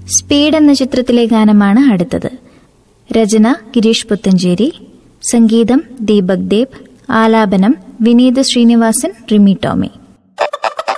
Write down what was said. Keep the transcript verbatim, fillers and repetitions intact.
Speed എന്ന ചിത്രത്തിലെ ഗാനമാണ് അടുത്തത്. രചന ഗിരീഷ് പുത്തഞ്ചേരി, സംഗീതം ദീപക് ദേബ്, ആലാപനം വിനീത് ശ്രീനിവാസൻ, റിമി ടോമി.